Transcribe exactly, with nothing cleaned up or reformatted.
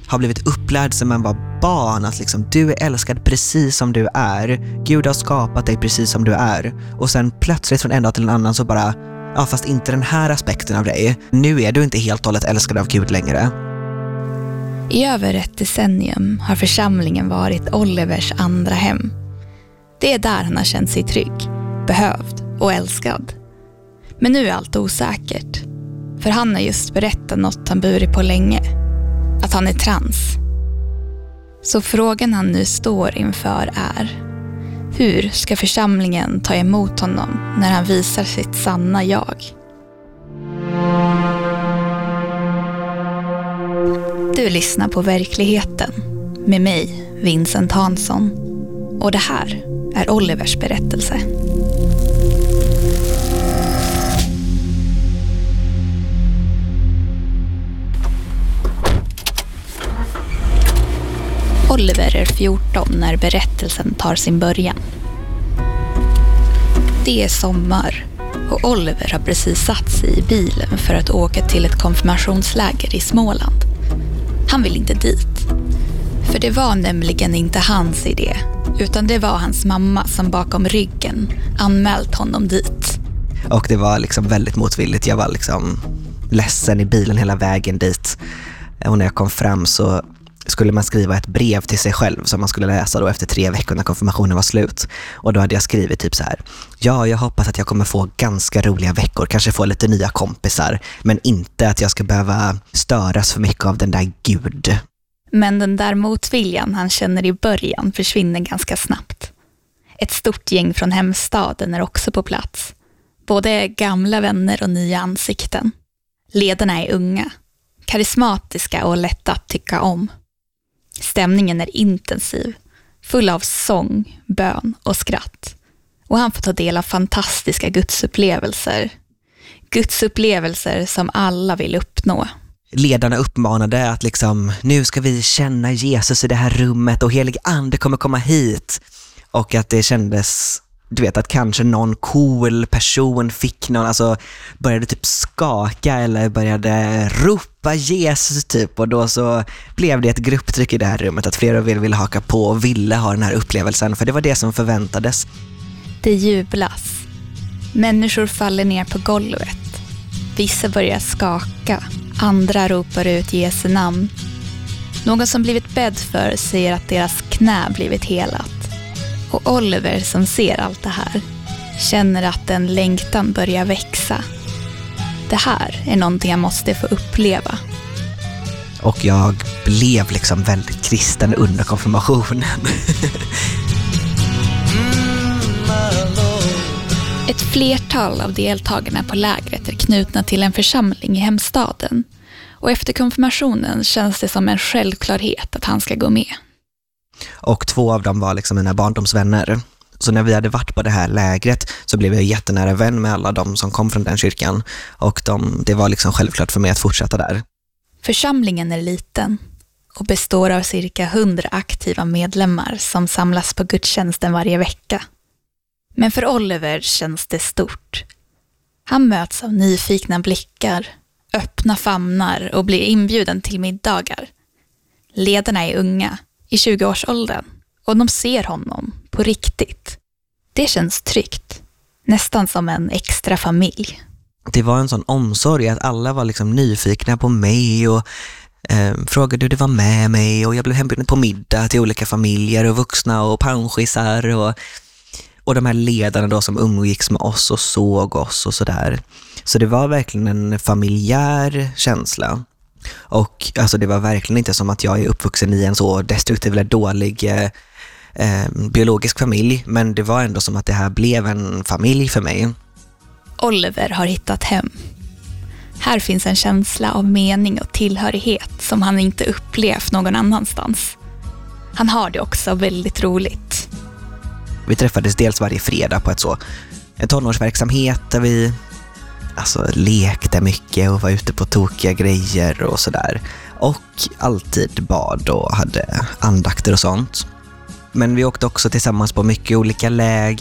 har blivit upplärd som man var barn att liksom, du är älskad precis som du är. Gud har skapat dig precis som du är. Och sen plötsligt från en dag till en annan så bara, ja fast inte den här aspekten av dig. Nu är du inte helt och hållet älskad av Gud längre. I över ett decennium har församlingen varit Olivers andra hem. Det är där han har känt sig trygg, behövd och älskad. Men nu är allt osäkert. För han har just berättat något han burit på länge. Att han är trans. Så frågan han nu står inför är: hur ska församlingen ta emot honom när han visar sitt sanna jag? Du lyssnar på Verkligheten med mig, Vincent Hansson. Och det här är Olivers berättelse. Oliver är fjorton när berättelsen tar sin början. Det är sommar och Oliver har precis satt sig i bilen för att åka till ett konfirmationsläger i Småland. Han vill inte dit. För det var nämligen inte hans idé, utan det var hans mamma som bakom ryggen anmält honom dit. Och det var liksom väldigt motvilligt. Jag var liksom ledsen i bilen hela vägen dit. Och när jag kom fram så skulle man skriva ett brev till sig själv som man skulle läsa då efter tre veckor när konfirmationen var slut. Och då hade jag skrivit typ så här: ja, jag hoppas att jag kommer få ganska roliga veckor, kanske få lite nya kompisar, men inte att jag ska behöva störas för mycket av den där Gud. Men den där motviljan han känner i början försvinner ganska snabbt. Ett stort gäng från hemstaden är också på plats. Både gamla vänner och nya ansikten. Ledarna är unga, karismatiska och lätta att tycka om. Stämningen är intensiv, full av sång, bön och skratt. Och han får ta del av fantastiska gudsupplevelser. Gudsupplevelser som alla vill uppnå. Ledarna uppmanade att liksom, nu ska vi känna Jesus i det här rummet och helig ande kommer komma hit. Och att det kändes, du vet, att kanske någon cool person fick någon, alltså började typ skaka eller började ropa Jesus typ. Och då så blev det ett grupptryck i det här rummet att fler och fler ville haka på och ville ha den här upplevelsen. För det var det som förväntades. Det jublas. Människor faller ner på golvet. Vissa börjar skaka. Andra ropar ut Jesu namn. Någon som blivit bädd för säger att deras knä blivit helat. Och Oliver som ser allt det här känner att en längtan börjar växa. Det här är någonting jag måste få uppleva. Och jag blev liksom väldigt kristen under konfirmationen. Ett flertal av deltagarna på lägret är knutna till en församling i hemstaden. Och efter konfirmationen känns det som en självklarhet att han ska gå med. Och två av dem var liksom mina barndomsvänner. Så när vi hade varit på det här lägret så blev jag jättenära vän med alla de som kom från den kyrkan. Och de, det var liksom självklart för mig att fortsätta där. Församlingen är liten och består av cirka hundra aktiva medlemmar som samlas på gudstjänsten varje vecka. Men för Oliver känns det stort. Han möts av nyfikna blickar, öppna famnar och blir inbjuden till middagar. Ledarna är unga, i tjugoårsåldern, och de ser honom på riktigt. Det känns tryggt, nästan som en extra familj. Det var en sån omsorg att alla var liksom nyfikna på mig och eh, frågade hur det var med mig, och jag blev hembjuden på middag till olika familjer och vuxna och pensionärer och Och de här ledarna då som umgicks med oss och såg oss och sådär. Så det var verkligen en familjär känsla. Och alltså det var verkligen inte som att jag är uppvuxen i en så destruktiv eller dålig eh, eh, biologisk familj. Men det var ändå som att det här blev en familj för mig. Oliver har hittat hem. Här finns en känsla av mening och tillhörighet som han inte upplevt någon annanstans. Han har det också väldigt roligt. Vi träffades dels varje fredag på ett så en tonårsverksamhet där vi alltså lekte mycket och var ute på tokiga grejer och sådär. Och alltid bad och hade andakter och sånt. Men vi åkte också tillsammans på mycket olika läger.